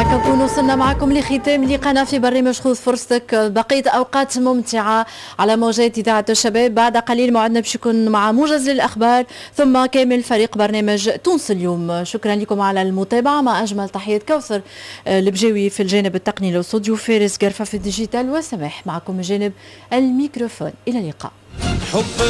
كنكون وصلنا معكم لختام لقانا في برنامج خذ فرصتك. بقية أوقات ممتعة على موجات إذاعة الشباب. بعد قليل موعدنا باش يكون مع موجز للأخبار ثم كامل فريق برنامج تونس اليوم. شكرا لكم على المتابعة. مع أجمل تحية كوثر البجاوي في الجانب التقني الاستوديو، فارس قرفة في الديجيتال، وسماح معكم من جانب الميكروفون. إلى اللقاء.